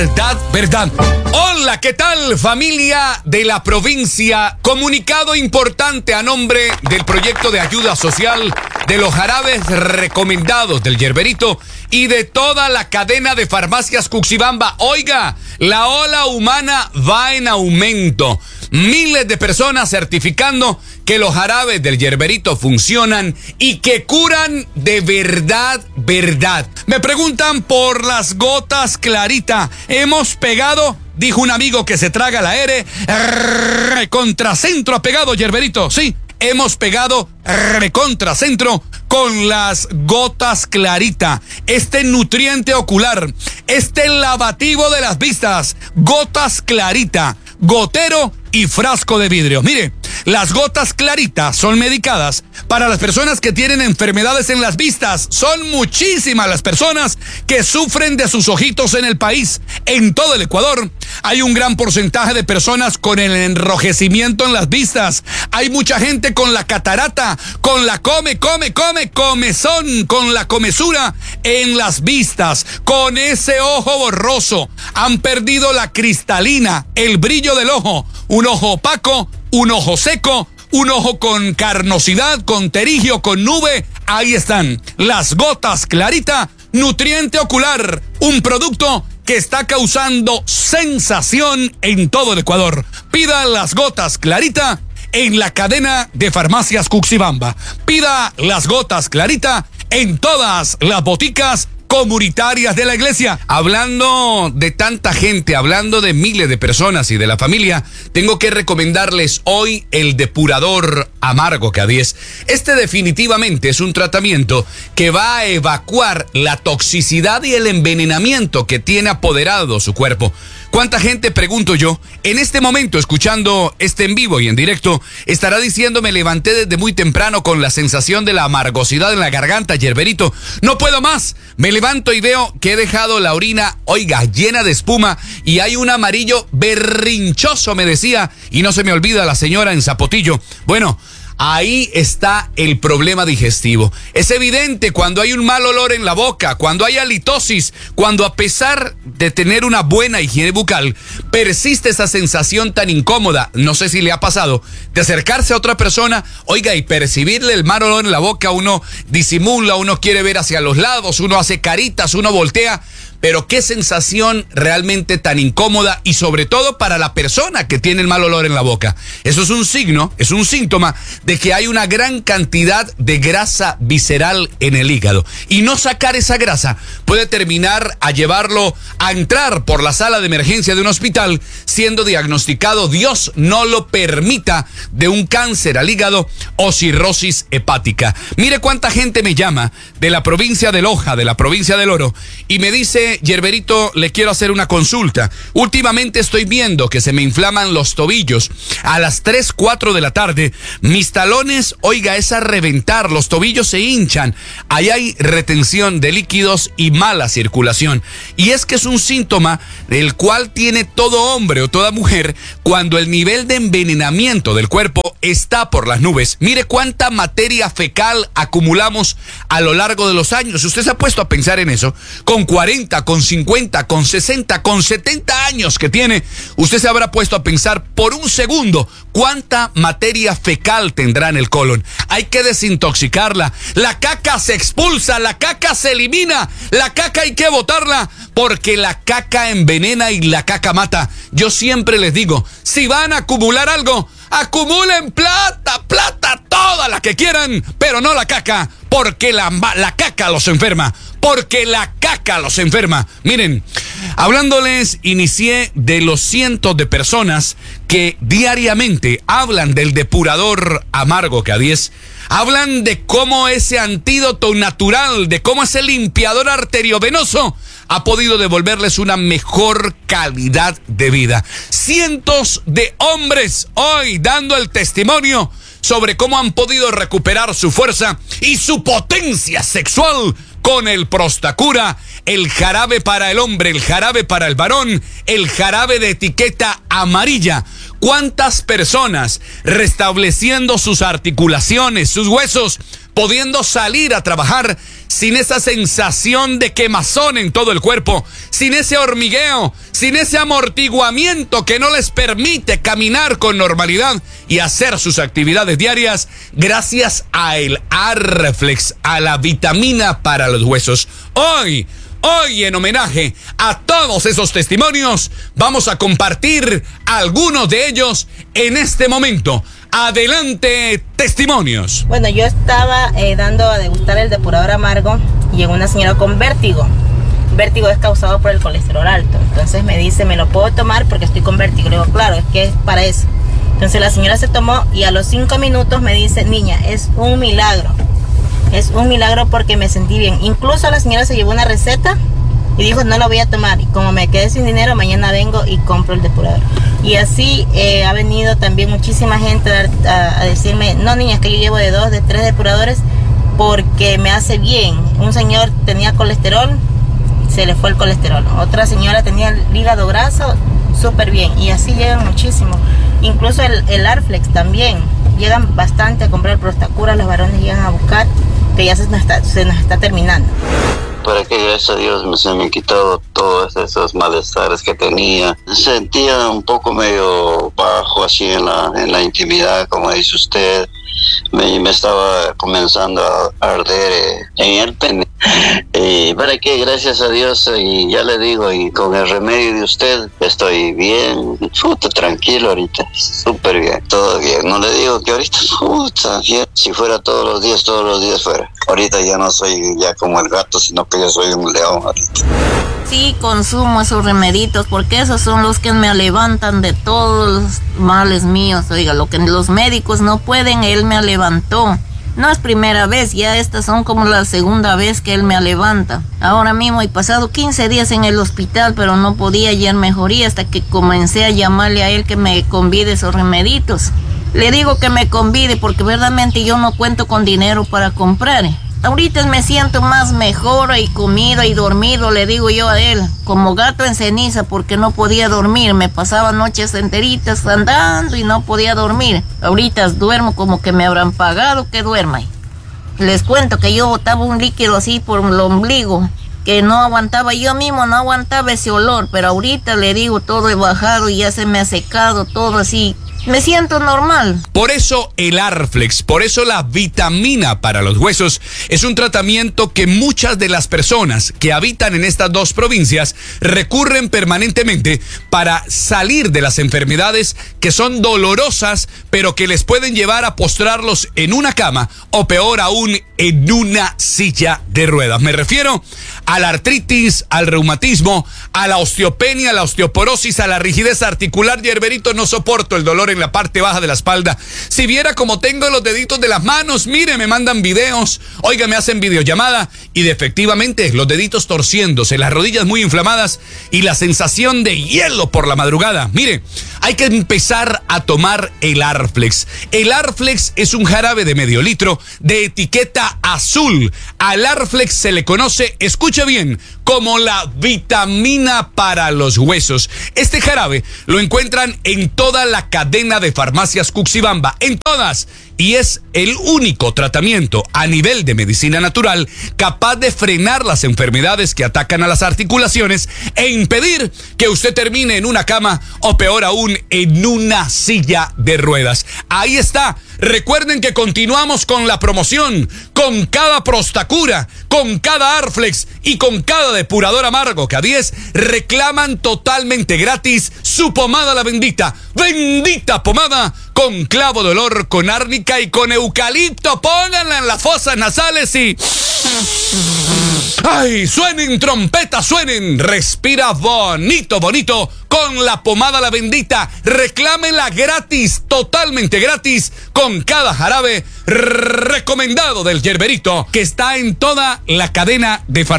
Verdad, verdad. Hola, ¿qué tal, familia de la provincia? Comunicado importante a nombre del proyecto de ayuda social de los jarabes recomendados del Yerberito y de toda la cadena de farmacias Cuxibamba. Oiga, la ola humana va en aumento. Miles de personas certificando que los jarabes del Yerberito funcionan y que curan de verdad, verdad. Me preguntan por las gotas Clarita. Hemos pegado, dijo un amigo que se traga la R, recontracentro ha pegado Yerberito. Sí, hemos pegado recontracentro con las gotas Clarita. Este nutriente ocular, este lavativo de las vistas, gotas Clarita, gotero y frasco de vidrio. Mire, las gotas Clarita son medicadas para las personas que tienen enfermedades en las vistas. Son muchísimas las personas que sufren de sus ojitos en el país. En todo el Ecuador hay un gran porcentaje de personas con el enrojecimiento en las vistas. Hay mucha gente con la catarata, con la comezón, con la comezura en las vistas, con ese ojo borroso. Han perdido la cristalina, el brillo del ojo. Un ojo opaco, un ojo seco, un ojo con carnosidad, con terigio, con nube. Ahí están las gotas Clarita, nutriente ocular, un producto que está causando sensación en todo el Ecuador. Pida las gotas Clarita en la cadena de farmacias Cuxibamba. Pida las gotas Clarita en todas las boticas comunitarias de la iglesia. Hablando de tanta gente, hablando de miles de personas y de la familia, tengo que recomendarles hoy el depurador amargo K10. Este definitivamente es un tratamiento que va a evacuar la toxicidad y el envenenamiento que tiene apoderado su cuerpo. ¿Cuánta gente, pregunto yo, en este momento escuchando este en vivo y en directo, estará diciendo: me levanté desde muy temprano con la sensación de la amargosidad en la garganta, Yerberito, no puedo más, me levanto y veo que he dejado la orina, oiga, llena de espuma y hay un amarillo berrinchoso, me decía, y no se me olvida la señora en Zapotillo? Bueno, ahí está el problema digestivo. Es evidente cuando hay un mal olor en la boca, cuando hay halitosis, cuando a pesar de tener una buena higiene bucal, persiste esa sensación tan incómoda, no sé si le ha pasado, de acercarse a otra persona, oiga, y percibirle el mal olor en la boca. Uno disimula, uno quiere ver hacia los lados, uno hace caritas, uno voltea. Pero qué sensación realmente tan incómoda, y sobre todo para la persona que tiene el mal olor en la boca. Eso es un signo, es un síntoma de que hay una gran cantidad de grasa visceral en el hígado. Y no sacar esa grasa puede terminar a llevarlo a entrar por la sala de emergencia de un hospital siendo diagnosticado, Dios no lo permita, de un cáncer al hígado o cirrosis hepática. Mire cuánta gente me llama de la provincia de Loja, de la provincia del Oro, y me dice: Yerberito, le quiero hacer una consulta. Últimamente estoy viendo que se me inflaman los tobillos. A las 3, 4 de la tarde, mis talones, oiga, es a reventar, los tobillos se hinchan. Ahí hay retención de líquidos y mala circulación. Y es que es un síntoma del cual tiene todo hombre o toda mujer cuando el nivel de envenenamiento del cuerpo está por las nubes. Mire cuánta materia fecal acumulamos a lo largo de los años. Usted se ha puesto a pensar en eso. Con 40, con 50, con 60, con 70 años que tiene, usted se habrá puesto a pensar por un segundo cuánta materia fecal tendrá en el colon. Hay que desintoxicarla. La caca se expulsa, la caca se elimina, la caca hay que botarla porque la caca envenena y la caca mata. Yo siempre les digo, si van a acumular algo, acumulen plata, toda la que quieran, pero no la caca, porque la caca los enferma. Porque la caca los enferma. Miren, hablándoles, inicié de los cientos de personas que diariamente hablan del depurador amargo K10. Hablan de cómo ese antídoto natural, de cómo ese limpiador arteriovenoso ha podido devolverles una mejor calidad de vida. Cientos de hombres hoy dando el testimonio sobre cómo han podido recuperar su fuerza y su potencia sexual con el Prostacura, el jarabe para el hombre, el jarabe para el varón, el jarabe de etiqueta amarilla. ¿Cuántas personas restableciendo sus articulaciones, sus huesos, pudiendo salir a trabajar sin esa sensación de quemazón en todo el cuerpo, sin ese hormigueo, sin ese amortiguamiento que no les permite caminar con normalidad y hacer sus actividades diarias, gracias a el Arflex, a la vitamina para los huesos. Hoy, en homenaje a todos esos testimonios, vamos a compartir algunos de ellos en este momento. Adelante, testimonios. Bueno, yo estaba dando a degustar el depurador amargo y llegó una señora con vértigo. Vértigo es causado por el colesterol alto. Entonces me dice, ¿me lo puedo tomar porque estoy con vértigo? Le digo, claro, es que es para eso. Entonces la señora se tomó y a los 5 minutos me dice, niña, es un milagro. Es un milagro porque me sentí bien. Incluso la señora se llevó una receta y dijo, no la voy a tomar. Y como me quedé sin dinero, mañana vengo y compro el depurador. Y así ha venido también muchísima gente a decirme, no niña, es que yo llevo de 2, de 3 depuradores porque me hace bien. Un señor tenía colesterol, se le fue el colesterol. Otra señora tenía el hígado graso, súper bien. Y así llegan muchísimo. Incluso el Arflex también. Llegan bastante a comprar el Prostacura, los varones llegan a buscar, que ya se nos está terminando. Para que gracias a Dios se me han quitado todos esos malestares que tenía. Sentía un poco medio bajo así en la intimidad, como dice usted. Me estaba comenzando a arder en el pene. Y para que gracias a Dios, y ya le digo, y con el remedio de usted estoy bien, tranquilo ahorita, súper bien, todo bien. No le digo que ahorita, bien. Si fuera todos los días fuera. Ahorita ya no soy ya como el gato, sino que yo soy un león ahorita. Sí, consumo esos remeditos porque esos son los que me levantan de todos los males míos. Oiga, lo que los médicos no pueden, él me levantó. No es primera vez, ya estas son como la segunda vez que él me levanta. Ahora mismo he pasado 15 días en el hospital, pero no podía hallar mejoría hasta que comencé a llamarle a él que me convide esos remeditos. Le digo que me convide porque verdaderamente yo no cuento con dinero para comprar. Ahorita me siento más mejor y comido y dormido, le digo yo a él, como gato en ceniza porque no podía dormir. Me pasaba noches enteritas andando y no podía dormir. Ahorita duermo como que me habrán pagado que duerma. Les cuento que yo botaba un líquido así por el ombligo, que no aguantaba, yo mismo no aguantaba ese olor, pero ahorita le digo todo he bajado y ya se me ha secado todo así. Me siento normal. Por eso el Arflex, por eso la vitamina para los huesos es un tratamiento que muchas de las personas que habitan en estas dos provincias recurren permanentemente para salir de las enfermedades que son dolorosas, pero que les pueden llevar a postrarlos en una cama o peor aún en una silla de ruedas. Me refiero a la artritis, al reumatismo, a la osteopenia, a la osteoporosis, a la rigidez articular. Yerberito, no soporto el dolor en la parte baja de la espalda. Si viera cómo tengo los deditos de las manos, mire, me mandan videos, oiga, me hacen videollamada y efectivamente los deditos torciéndose, las rodillas muy inflamadas y la sensación de hielo por la madrugada. Mire, hay que empezar a tomar el Arflex. El Arflex es un jarabe de medio litro de etiqueta azul. Al Arflex se le conoce, escucha bien, como la vitamina para los huesos. Este jarabe lo encuentran en toda la cadena de farmacias Cuxibamba, en todas. Y es el único tratamiento a nivel de medicina natural capaz de frenar las enfermedades que atacan a las articulaciones e impedir que usted termine en una cama o peor aún en una silla de ruedas. Ahí está. Recuerden que continuamos con la promoción, con cada Prostacura, con cada Arflex y con cada depurador amargo que a 10 reclaman totalmente gratis su pomada la bendita. Bendita pomada con clavo de olor, con árnica y con eucalipto. Pónganla en las fosas nasales y... ¡ay! Suenen trompetas, suenen. Respira bonito, bonito con la pomada la bendita. Reclámela gratis, totalmente gratis, con cada jarabe recomendado del Yerberito, que está en toda la cadena de farmacias.